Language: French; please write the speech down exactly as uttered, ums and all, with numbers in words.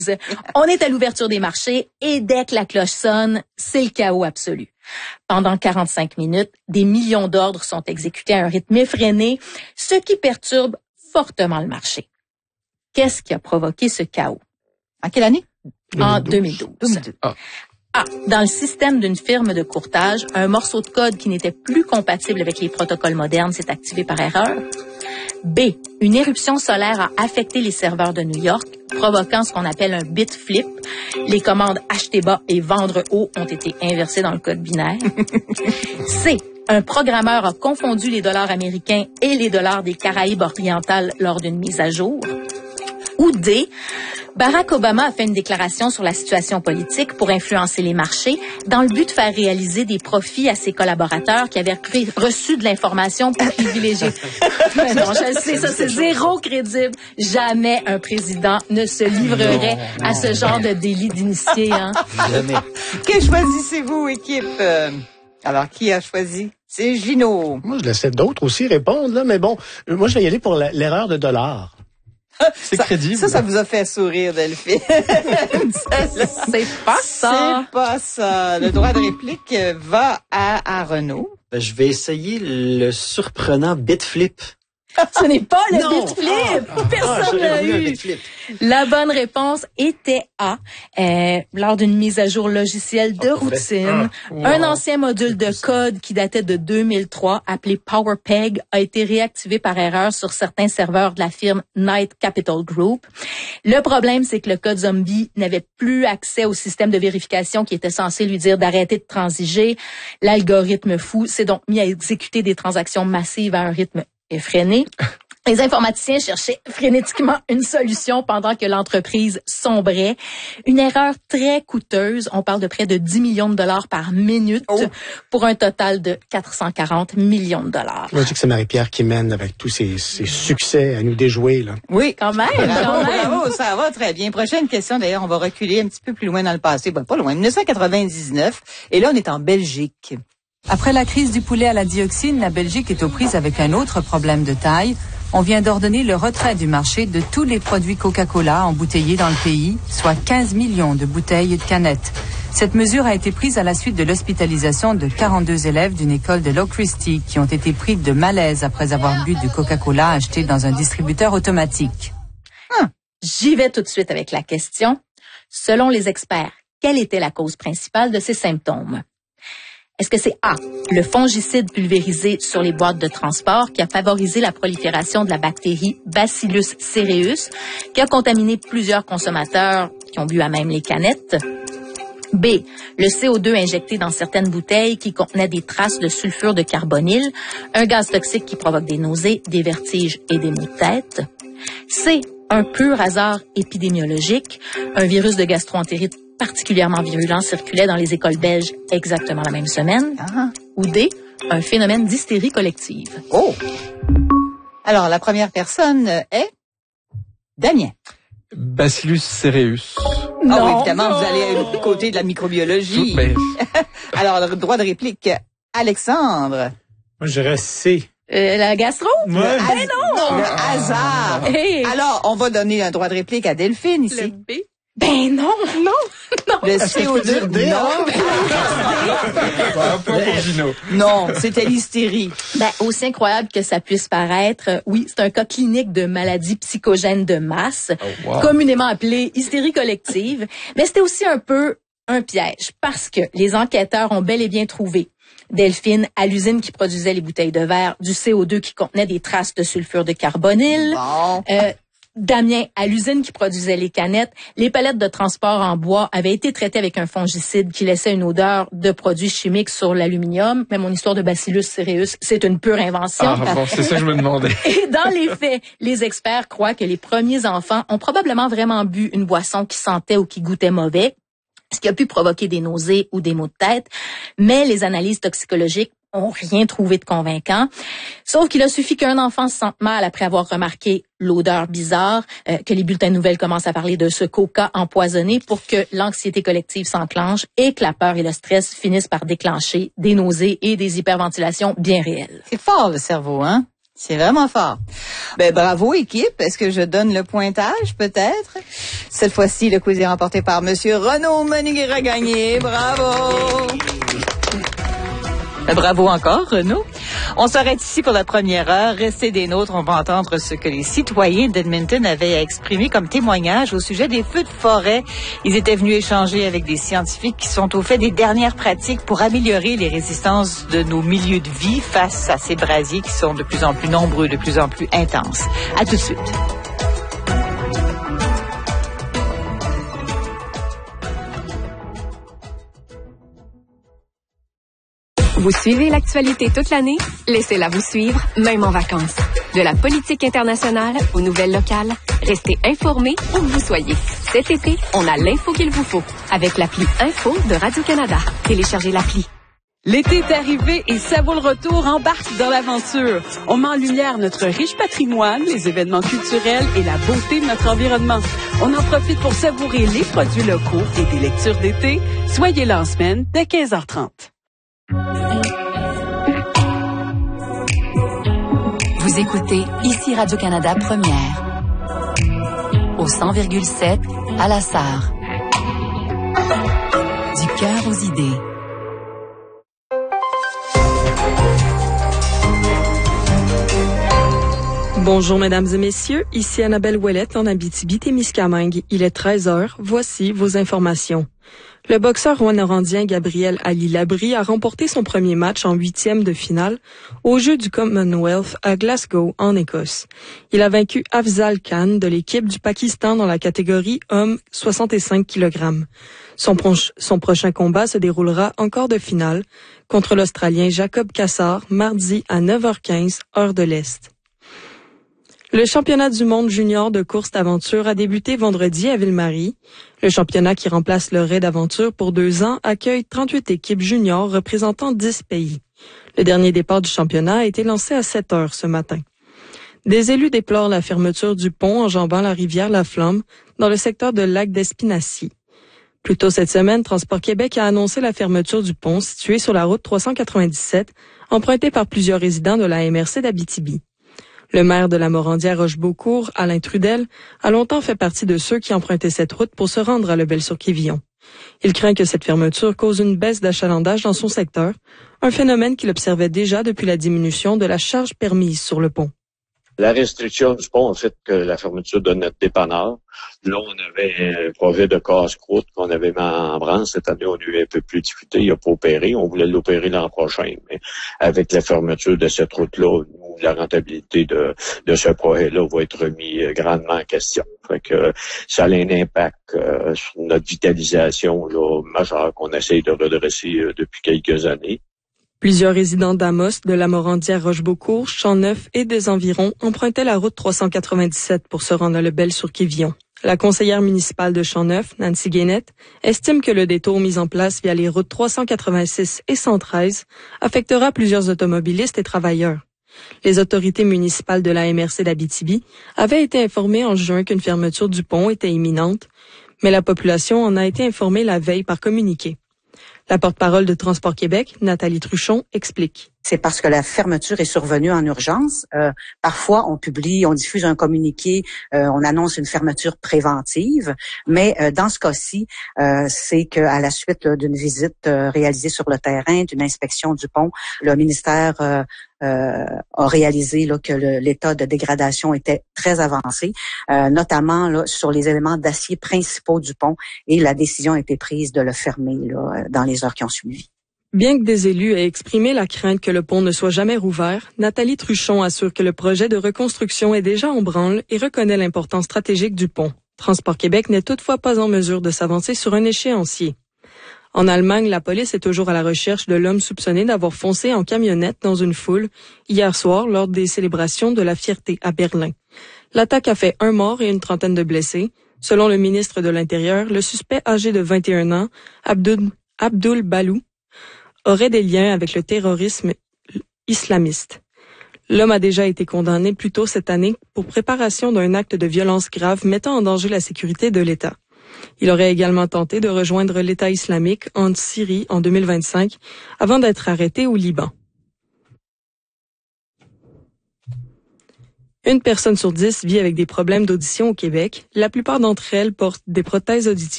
On est à l'ouverture des marchés et dès que la cloche sonne, c'est le chaos absolu. Pendant quarante-cinq minutes, des millions d'ordres sont exécutés à un rythme effréné, ce qui perturbe fortement le marché. Qu'est-ce qui a provoqué ce chaos? En quelle année? En deux mille douze. deux mille douze. Ah. A. Dans le système d'une firme de courtage, un morceau de code qui n'était plus compatible avec les protocoles modernes s'est activé par erreur. B. Une éruption solaire a affecté les serveurs de New York, provoquant ce qu'on appelle un bit flip. Les commandes acheter bas et vendre haut ont été inversées dans le code binaire. C. Un programmeur a confondu les dollars américains et les dollars des Caraïbes orientales lors d'une mise à jour. Ou D. Barack Obama a fait une déclaration sur la situation politique pour influencer les marchés dans le but de faire réaliser des profits à ses collaborateurs qui avaient reçu de l'information privilégiée. Mais non, je le sais, ça c'est zéro crédible. Jamais un président ne se livrerait non, à ce genre de délit d'initié. Hein. Jamais. Que choisissez-vous, équipe? Euh, alors, qui a choisi? C'est Gino. Moi, je laissais d'autres aussi répondre, là, mais bon, moi, je vais y aller pour la, l'erreur de dollar. C'est ça, crédible. Ça, ça vous a fait sourire, Delphine. C'est pas ça. C'est pas ça. Le droit de réplique va à, à Renaud. Ben, je vais essayer le surprenant Bitflip. Ce n'est pas le non. Bitflip. Ah, Personne ah, l'a eu. La bonne réponse était A. Euh, lors d'une mise à jour logicielle de oh, routine, ah, wow. un ancien module de code qui datait de deux mille trois, appelé PowerPeg, a été réactivé par erreur sur certains serveurs de la firme Knight Capital Group. Le problème, c'est que le code zombie n'avait plus accès au système de vérification qui était censé lui dire d'arrêter de transiger. L'algorithme fou s'est donc mis à exécuter des transactions massives à un rythme effréné. Les informaticiens cherchaient frénétiquement une solution pendant que l'entreprise sombrait. Une erreur très coûteuse. On parle de près de dix millions de dollars par minute oh. pour un total de quatre cent quarante millions de dollars. Moi, je dis que c'est Marie-Pierre qui mène avec tous ses, ses succès à nous déjouer, là. Oui. Quand même. Bravo, bravo, ça va très bien. Prochaine question, d'ailleurs, on va reculer un petit peu plus loin dans le passé. Bon, pas loin. dix-neuf cent quatre-vingt-dix-neuf. Et là, on est en Belgique. Après la crise du poulet à la dioxine, la Belgique est aux prises avec un autre problème de taille. On vient d'ordonner le retrait du marché de tous les produits Coca-Cola embouteillés dans le pays, soit quinze millions de bouteilles de canettes. Cette mesure a été prise à la suite de l'hospitalisation de quarante-deux élèves d'une école de Low Christie qui ont été pris de malaise après avoir bu du Coca-Cola acheté dans un distributeur automatique. Hum, j'y vais tout de suite avec la question. Selon les experts, quelle était la cause principale de ces symptômes? Est-ce que c'est A, le fongicide pulvérisé sur les boîtes de transport qui a favorisé la prolifération de la bactérie Bacillus cereus, qui a contaminé plusieurs consommateurs qui ont bu à même les canettes? B, le C O deux injecté dans certaines bouteilles qui contenaient des traces de sulfure de carbonyle, un gaz toxique qui provoque des nausées, des vertiges et des maux de tête? C, un pur hasard épidémiologique, un virus de gastro-entérite particulièrement virulent circulait dans les écoles belges exactement la même semaine. Ah. Ou D, un phénomène d'hystérie collective. Oh! Alors, la première personne est Damien. Bacillus cereus. Non, ah oui, évidemment, non. Vous allez du côté de la microbiologie. Mais... Alors, le droit de réplique, Alexandre. Moi, je dirais C. Euh, la gastro? Ouais. Ah, ben non! Le hasard. Hey. Alors, on va donner un droit de réplique à Delphine ici. Le B? Ben non, non, non. Le C O deux, non. Un point pour Gino. Non, c'était l'hystérie. Ben, aussi incroyable que ça puisse paraître, oui, c'est un cas clinique de maladie psychogène de masse, oh, wow. communément appelée hystérie collective. Mais c'était aussi un peu un piège parce que les enquêteurs ont bel et bien trouvé Delphine, à l'usine qui produisait les bouteilles de verre, du C O deux qui contenait des traces de sulfure de carbonyle. Bon. Euh, Damien, à l'usine qui produisait les canettes, les palettes de transport en bois avaient été traitées avec un fongicide qui laissait une odeur de produits chimiques sur l'aluminium. Mais mon histoire de Bacillus cereus, c'est une pure invention. Ah bon, c'est ça que je me demandais. Et dans les faits, les experts croient que les premiers enfants ont probablement vraiment bu une boisson qui sentait ou qui goûtait mauvais, ce qui a pu provoquer des nausées ou des maux de tête. Mais les analyses toxicologiques ont rien trouvé de convaincant. Sauf qu'il a suffi qu'un enfant se sente mal après avoir remarqué l'odeur bizarre, euh, que les bulletins de nouvelles commencent à parler de ce coca empoisonné pour que l'anxiété collective s'enclenche et que la peur et le stress finissent par déclencher des nausées et des hyperventilations bien réelles. C'est fort, le cerveau, hein? C'est vraiment fort. Ben, bravo, équipe. Est-ce que je donne le pointage, peut-être? Cette fois-ci, le quiz est remporté par Monsieur Renaud Menuguera-Gagné. Bravo! Bravo encore, Renaud. On s'arrête ici pour la première heure. Restez des nôtres. On va entendre ce que les citoyens d'Edmonton avaient exprimé comme témoignage au sujet des feux de forêt. Ils étaient venus échanger avec des scientifiques qui sont au fait des dernières pratiques pour améliorer les résistances de nos milieux de vie face à ces brasiers qui sont de plus en plus nombreux, de plus en plus intenses. À tout de suite. Vous suivez l'actualité toute l'année? Laissez-la vous suivre, même en vacances. De la politique internationale aux nouvelles locales, restez informés où que vous soyez. Cet été, on a l'info qu'il vous faut avec l'appli Info de Radio-Canada. Téléchargez l'appli. L'été est arrivé et ça vaut le retour. Embarque dans l'aventure. On met en lumière notre riche patrimoine, les événements culturels et la beauté de notre environnement. On en profite pour savourer les produits locaux et des lectures d'été. Soyez là en semaine dès quinze heures trente. Vous écoutez ici Radio-Canada Première. Au cent virgule sept, à la Sarre. Du cœur aux idées. Bonjour mesdames et messieurs, ici Annabelle Ouellette en Abitibi-Témiscamingue. Il est treize heures, voici vos informations. Le boxeur rwandien Gabriel Ali Labri a remporté son premier match en huitième de finale aux Jeux du Commonwealth à Glasgow, en Écosse. Il a vaincu Afzal Khan de l'équipe du Pakistan dans la catégorie hommes soixante-cinq kilogrammes. Son, pro- son prochain combat se déroulera en quart de finale contre l'Australien Jacob Cassar mardi à neuf heures quinze, heure de l'Est. Le championnat du monde junior de course d'aventure a débuté vendredi à Ville-Marie. Le championnat qui remplace le raid d'aventure pour deux ans accueille trente-huit équipes juniors représentant dix pays. Le dernier départ du championnat a été lancé à sept heures ce matin. Des élus déplorent la fermeture du pont enjambant la rivière La Flamme dans le secteur de Lac d'Espinacy. Plus tôt cette semaine, Transport Québec a annoncé la fermeture du pont situé sur la route trois cent quatre-vingt-dix-sept, emprunté par plusieurs résidents de la M R C d'Abitibi. Le maire de la Morandière-Rochebeaucourt, Alain Trudel, a longtemps fait partie de ceux qui empruntaient cette route pour se rendre à Lebel-sur-Quévillon. Il craint que cette fermeture cause une baisse d'achalandage dans son secteur, un phénomène qu'il observait déjà depuis la diminution de la charge permise sur le pont. La restriction du pont a fait que la fermeture de notre dépanneur. Là, on avait un projet de casse-croûte qu'on avait mis en branle. Cette année, on a eu un peu plus discuté. Il n'a pas opéré. On voulait l'opérer l'an prochain. Mais avec la fermeture de cette route-là, nous, la rentabilité de, de ce projet-là va être remis grandement en question. Fait que ça a un impact euh, sur notre vitalisation là, majeure qu'on essaye de redresser euh, depuis quelques années. Plusieurs résidents d'Amos, de la Morandière-Rochebeaucourt, Champ-Neuf et des environs empruntaient la route trois cent quatre-vingt-dix-sept pour se rendre à Lebel-sur-Quévillon. La conseillère municipale de Champ-Neuf, Nancy Guénette, estime que le détour mis en place via les routes trois cent quatre-vingt-six et cent treize affectera plusieurs automobilistes et travailleurs. Les autorités municipales de la M R C d'Abitibi avaient été informées en juin qu'une fermeture du pont était imminente, mais la population en a été informée la veille par communiqué. La porte-parole de Transport Québec, Nathalie Truchon, explique. C'est parce que la fermeture est survenue en urgence. Euh, parfois, on publie, on diffuse un communiqué, euh, on annonce une fermeture préventive, mais euh, dans ce cas-ci, euh, c'est qu'à la suite là, d'une visite euh, réalisée sur le terrain, d'une inspection du pont, le ministère euh, euh, a réalisé là, que le, l'état de dégradation était très avancé, euh, notamment là, sur les éléments d'acier principaux du pont, et la décision a été prise de le fermer là, dans les heures qui ont suivi. Bien que des élus aient exprimé la crainte que le pont ne soit jamais rouvert, Nathalie Truchon assure que le projet de reconstruction est déjà en branle et reconnaît l'importance stratégique du pont. Transport Québec n'est toutefois pas en mesure de s'avancer sur un échéancier. En Allemagne, la police est toujours à la recherche de l'homme soupçonné d'avoir foncé en camionnette dans une foule hier soir lors des célébrations de la fierté à Berlin. L'attaque a fait un mort et une trentaine de blessés. Selon le ministre de l'Intérieur, le suspect âgé de vingt et un ans, Abdul, Abdul Balou, aurait des liens avec le terrorisme islamiste. L'homme a déjà été condamné plus tôt cette année pour préparation d'un acte de violence grave mettant en danger la sécurité de l'État. Il aurait également tenté de rejoindre l'État islamique en Syrie en deux mille vingt-cinq avant d'être arrêté au Liban. Une personne sur dix vit avec des problèmes d'audition au Québec. La plupart d'entre elles portent des prothèses auditives